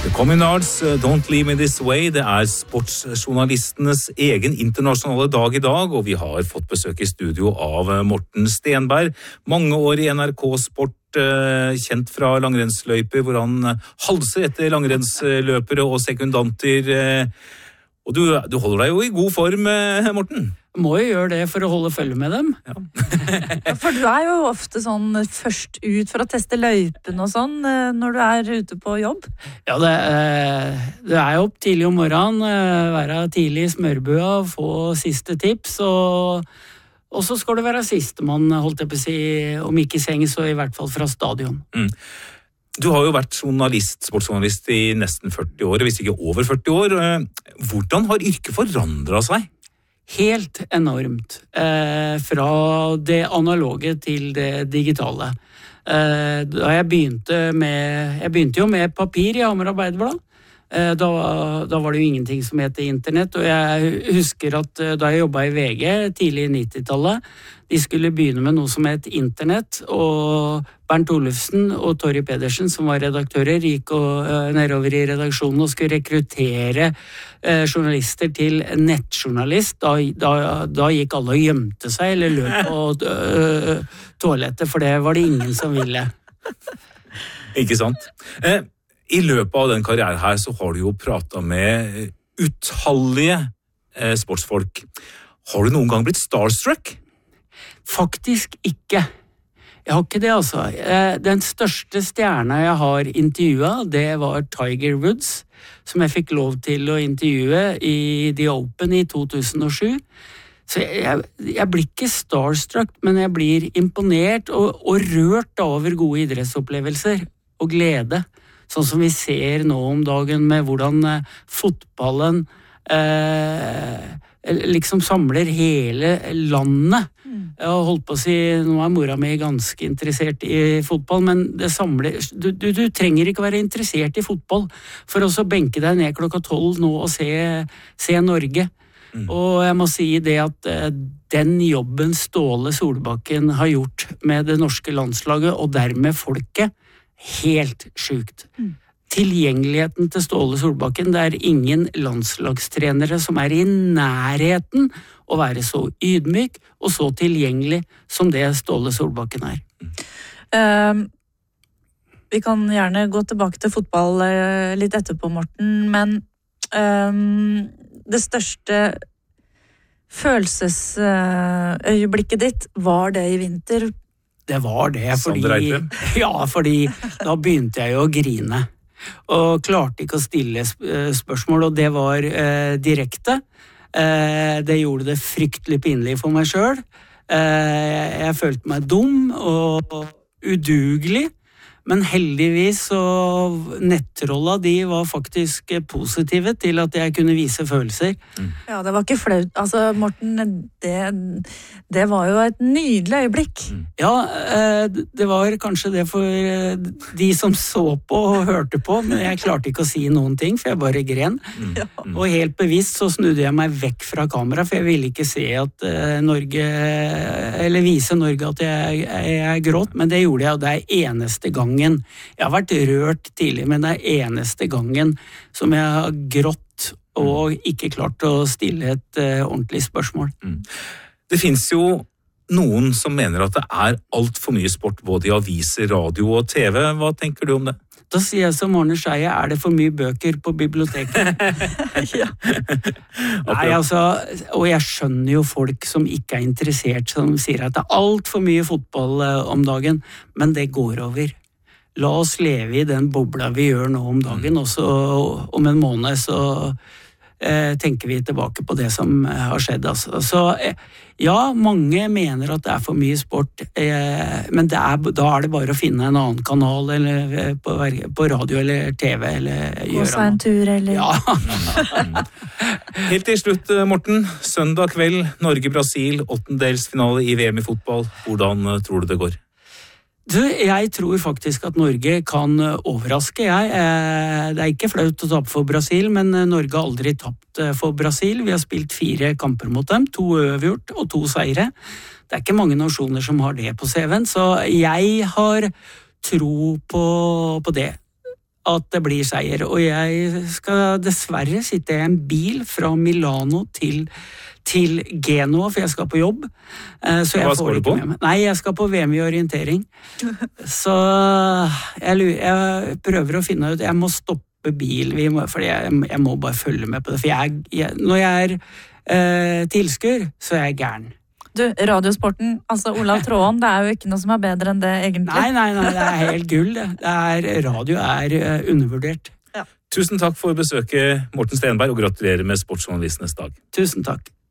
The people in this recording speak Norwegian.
The Communards, Don't Leave Me This Way, det sportsjournalistenes egen internasjonale dag i dag, og vi har fått besøk i studio av Morten Stenberg, mange år i NRK Sport, kjent fra langrennsløyper, hvor han halser etter langrennsløpere og sekundanter, og du holder deg jo i god form, Morten. Må jo gjøre det for å holde følge med dem. Ja. For du jo ofte sånn først ut for å teste løypen og sånn, når du ute på jobb? Ja, det jo opp tidlig om morgenen, være tidlig i smørbua, få siste tips, og så skal du være sistemann, holdt jeg på å si, om ikke i seng, så i hvert fall fra stadion. Du har jo vært sportsjournalist i nesten 40 år, hvis ikke over 40 år. Hvordan har yrket forandret seg? Helt enormt, fra det analoge til det digitale. Da jeg begynte jo med papir i Hamar Arbeiderblad. Da var det jo ingenting som het internett, og jeg husker at da jeg jobbet i VG tidlig i 90-tallet, de skulle begynne med noe som het internett, og Bernt Olufsen og Torry Pedersen, som var redaktører, gikk nedover i redaksjonen og skulle rekruttere journalister til nettjournalist. Da gikk alle og gjemte seg, eller løp på toalettet, for det var det ingen som ville. Ikke sant? I løpet av den karrieren her så har du jo pratet med utallige sportsfolk. Har du noen gang blitt starstruck? Faktisk ikke. Jeg har ikke det, altså. Den største stjerna jeg har intervjuet, det var Tiger Woods, som jeg fikk lov til å intervjue i The Open i 2007. Så jeg blir ikke starstruck, men jeg blir imponert og rørt over gode idrettsopplevelser og glede. Sånn som vi ser nå om dagen med hvordan fotballen liksom samler hele landet. Jeg har holdt på å si, nå mora mi ganske interessert i fotball, men det samler, du trenger ikke være interessert i fotball for å benke deg ned 12:00 nå og se Norge. Og jeg må si det at den jobben Ståle Solbakken har gjort med det norske landslaget, og dermed folket, helt sjukt. Tilgjengeligheten til Ståle Solbakken, det ingen landslagstrenere som i nærheten å være så ydmyk og så tilgjengelig som det Ståle Solbakken Vi kan gjerne gå tilbake til fotball litt etterpå, Morten, men det største følelsesøyeblikket ditt, var det i vinter? Det var det, fordi da begynte jeg jo å grine. Og klarte ikke å stille spørsmål, og det var direkte. Det gjorde det fryktelig pinlig for meg selv. Jeg følte meg dum og udugelig, men heldigvis så nettrolla, de var faktisk positive til at jeg kunne vise følelser. Ja, det var ikke flaut. Altså, Morten, det var jo et nydelig øyeblikk. Ja, det var kanskje det for de som så på og hørte på, men jeg klarte ikke å si noen ting, for jeg bare gren. Og helt bevisst så snudde jeg meg vekk fra kamera, for jeg ville ikke se at vise Norge at jeg gråt, men det gjorde jeg, og det eneste gangen. Jeg har vært rørt tidlig, men det eneste gangen som jeg har grått og ikke klart å stille et ordentlig spørsmål. Det finnes jo noen som mener at det alt for mye sport, både i aviser, radio og TV. Hva tenker du om det? Da sier jeg som Arne Scheie, det for mye bøker på biblioteket? Ja. Nei, altså, og jeg skjønner jo folk som ikke interessert, som sier at det alt for mye fotball om dagen, men det går over. La oss leve i den bobla vi gjør nå om dagen, og så om en måned så tenker vi tilbake på det som har skjedd. Altså. Så ja, mange mener at det for mye sport, men da det bare å finne en annen kanal eller på radio eller TV. Gå seg en tur, eller? Ja. Helt til slutt, Morten. Søndag kveld, Norge-Brasil, 8-delsfinale i VM i fotball. Hvordan tror du det går? Jeg tror faktisk at Norge kan overraske. Det ikke flaut å tape for Brasil, men Norge har aldri tapt for Brasil. Vi har spilt 4 kamper mot dem, 2 uavgjort og 2 seire. Det ikke mange nasjoner som har det på CV-en, så jeg har tro på det. at det blir seier. Og jeg skal dessverre sitte i en bil fra Milano til Genoa, for jeg skal på jobb. Så jeg Hva skal du på? med meg. Nei, jeg skal på VM i orientering. Så jeg prøver å finne ut, jeg må stoppe bil, fordi jeg må bare følge med på det. For når jeg er tilskuer, så er jeg gæren. Du, radiosporten, altså Olav Tråen, det er jo ikke noe som er bedre enn det egentlig. Nei, det er helt gull. Radio er undervurdert. Tusen takk for besøket, Morten Stenberg, og gratulerer med Sportsjournalistenes dag. Tusen takk.